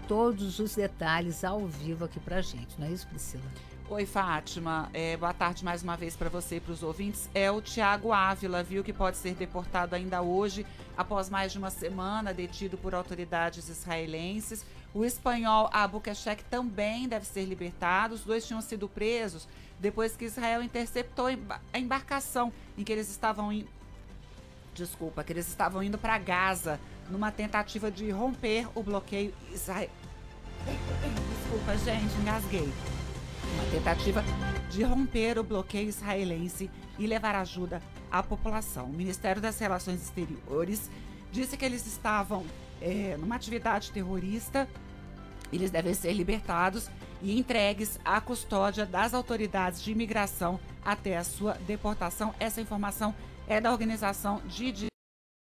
todos os detalhes ao vivo aqui pra gente, não é isso, Priscila? Oi, Fátima. Boa tarde mais uma vez para você e para os ouvintes. É o Thiago Ávila, viu, que pode ser deportado ainda hoje, após mais de uma semana detido por autoridades israelenses. O espanhol Abu Keshek também deve ser libertado. Os dois tinham sido presos depois que Israel interceptou a embarcação em que eles estavam indo. Desculpa, que eles estavam indo para Gaza numa tentativa de romper o bloqueio israelense. Desculpa, gente, engasguei. Uma tentativa de romper o bloqueio israelense e levar ajuda à população. O Ministério das Relações Exteriores disse que eles estavam numa atividade terrorista. Eles devem ser libertados e entregues à custódia das autoridades de imigração até a sua deportação. Essa informação é da Organização de